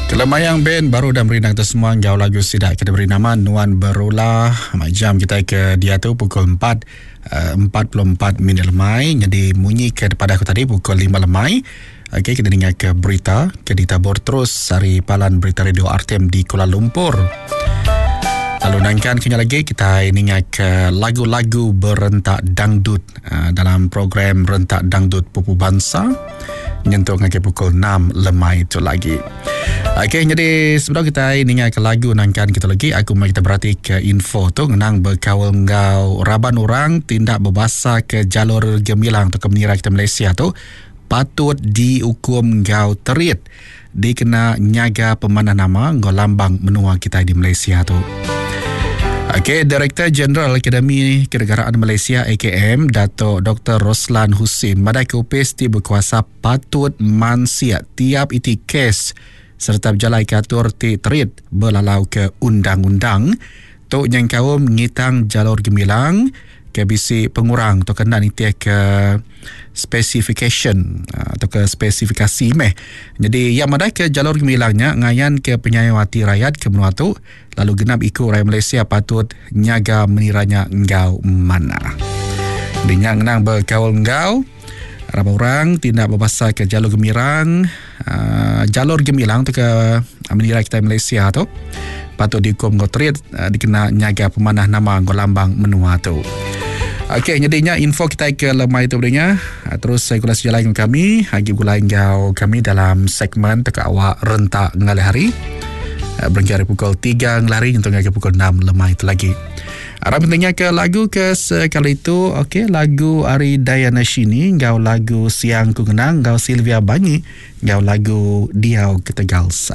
Kelemayang band baru dan berinang tu semua ngau lagu sidak kita beri nama Nuan Berulah. Jam kita ke dia tu pukul 4.44 minit lemai. Jadi bunyi ke daripada aku tadi pukul 5 lemai. Okey, kita dengar ke berita. Kita tabur terus hari palan berita radio RTM di Kuala Lumpur. Lalu nangkan kena lagi kita dengar ke lagu-lagu berentak dangdut dalam program Rentak Dangdut Pupu Bangsa. Nyentuh ke pukul 6 lemai itu lagi. Okey, jadi sebelum kita dengar ke lagu nangkan kita lagi, aku mau kita berhati ke info tu ngenang berkawal ngau raban orang tindak berbahasa ke jalur gemilang tu ke menira kita Malaysia tu patut dihukum ngau terit dikena nyaga pemanah nama ngau lambang menua kita di Malaysia tu. Okey, Direktur Jeneral Akademi Kenegaraan Malaysia AKM Dato' Dr. Roslan Husin madai ke UPST berkuasa patut mansiat tiap iti kes serta berjalai ke atur terit berlalau ke undang-undang tok yang kaum ngitang jalur gemilang ke bisi pengurang atau kena niti ke specification atau ke spesifikasi meh. Jadi yang madai ke jalur gemilangnya ngayan ke penyayawati rakyat ke menua tu lalu genap ikut rakyat Malaysia patut nyaga meniranya engau mana. Dengan ngenang berkawal engau Raba orang tindak berbahasa ke jalur gemilang jalur gemilang tu ke menira kita Malaysia tu patut dihukum ngoterit dikena nyaga pemanah nama ngolambang menua tu. Okey, jadinya info kita ke lemai tu berinya. Terus saya kula sejalan dengan kami hagi gulai ngau kami dalam segmen teka awak rentak ngalih hari berjari pukul 3 ngelari untuk ke pukul 6 lemai itu lagi. Arah pentingnya ke lagu ke sekali itu. Okey, lagu Ari Dayana Shini, ngau lagu Siang Ku Kenang, ngau Sylvia Banyi, ngau lagu Diau Ketegal.